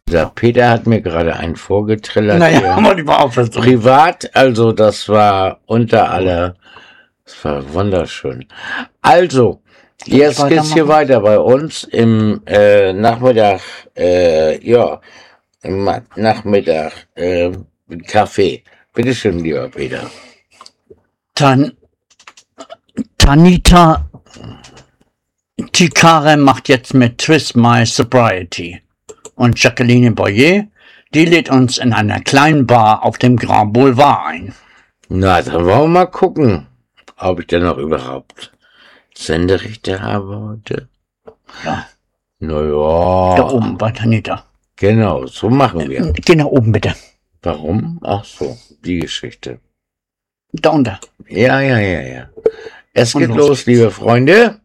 Ja, Peter hat mir gerade einen vorgetrillert. Naja, aber die war auch versucht. Privat, also das war unter aller, das war wunderschön. Also, jetzt geht's hier weiter bei uns im Nachmittag, im Nachmittag, Kaffee. Bitte schön, lieber Peter. Tanita Tikare macht jetzt mit Twist My Sobriety. Und Jacqueline Boyer, die lädt uns in einer kleinen Bar auf dem Grand Boulevard ein. Na, dann wollen wir mal gucken, ob ich denn noch überhaupt Senderechte habe heute. Ja. Naja. Da oben bei Tanita. Genau, so machen wir. Geh nach oben, bitte. Warum? Ach so, die Geschichte. Da unter. Ja. Es geht los, liebe Freunde.